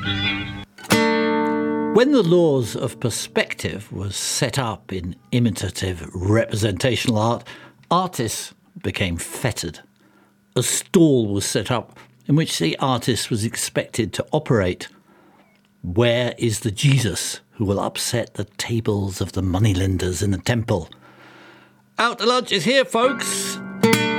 When the laws of perspective was set up in imitative representational art, artists became fettered. A stall was set up in which the artist was expected to operate. Where is the Jesus who will upset the tables of the moneylenders in the temple? Out to lunch is here, folks.